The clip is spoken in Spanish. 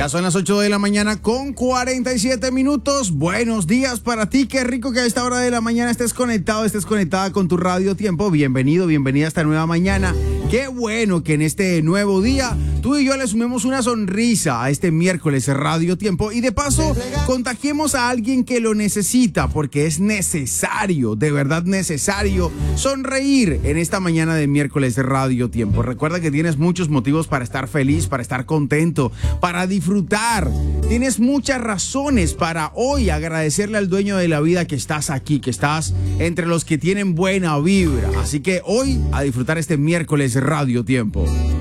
Ya son las 8 de la mañana con 47 minutos. Buenos días para ti. Qué rico que a esta hora de la mañana estés conectado, estés conectada con tu Radio Tiempo. Bienvenido, bienvenida a esta nueva mañana. Qué bueno que en este nuevo día tú y yo le sumemos una sonrisa a este miércoles Radio Tiempo y de paso contagiemos a alguien que lo necesita, porque es necesario, de verdad necesario, sonreír en esta mañana de miércoles Radio Tiempo. Recuerda que tienes muchos motivos para estar feliz, para estar contento, para disfrutar. Tienes muchas razones para hoy agradecerle al dueño de la vida que estás aquí, que estás entre los que tienen buena vibra. Así que hoy a disfrutar este miércoles Radio Tiempo.